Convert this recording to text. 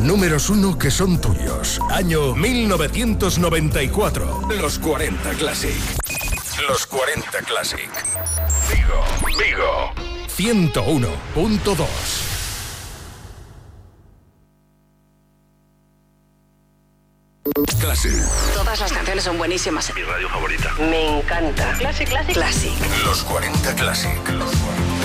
números 1 que son tuyos. Año 1994. Los 40 Classic. Los 40 Classic. Vigo. 101.2. Classic. Todas las canciones son buenísimas. Mi radio favorita. Me encanta. Classic. Los 40 Classic.